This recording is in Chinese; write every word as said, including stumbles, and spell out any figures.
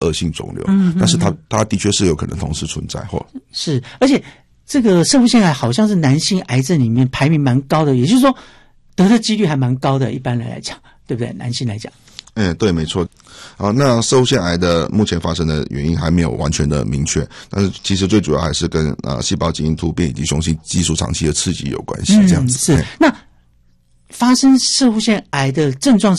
恶性肿瘤，嗯，但是它它的确是有可能同时存在或是，而且这个攝護腺癌好像是男性癌症里面排名蛮高的，也就是说得的几率还蛮高的，一般人来讲，对不对？男性来讲。 嗯，对，没错。好，那攝護腺癌的目前发生的原因还没有完全的明确，但是其实最主要还是跟呃细胞基因突变以及雄性激素长期的刺激有关系，这样子。 嗯，是。那发生攝護腺癌的症状